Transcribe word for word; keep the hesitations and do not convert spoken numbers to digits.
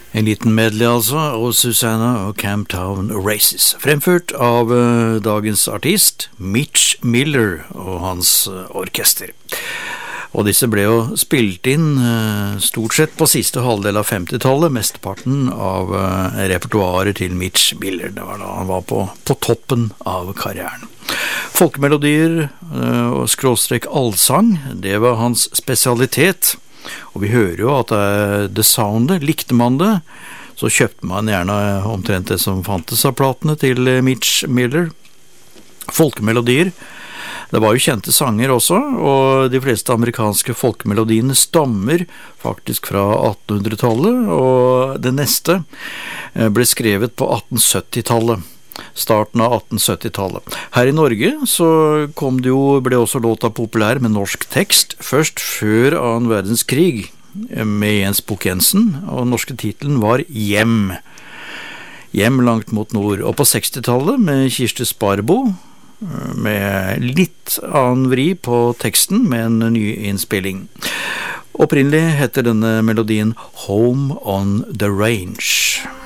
En liten medley altså, og Susanna og Camptown Races, fremført av uh, dagens artist, Mitch Miller og hans uh, orkester. Og disse ble jo spilt inn uh, stort sett på siste halvdel av femtitallet, mesteparten av uh, repertoaret til Mitch Miller. Det var da han var på, på toppen av karrieren. Folkemelodier uh, og skråstrek allsang, det var hans spesialitet. Og vi hører jo at det soundet, likte man det, så kjøpte man gjerne omtrent det som fantes av platene til Mitch Miller. Folkemelodier, det var jo kjente sanger også, og de fleste amerikanske folkemelodiene stammer faktisk fra attenhundretallet, og det neste ble skrevet på attensyttitallet. Starten av attensyttitallet. Her i Norge så kom det jo, ble også låta populær med norsk tekst, først før annen verdenskrig med Jens Bukk Jensen, og den norske titelen var Hjem. Hjem langt mot nord. Og på sekstitallet med Kirsti Sparbo, med litt annen vri på teksten, med en ny innspilling. Opprinnelig heter denne melodien Home on the Range.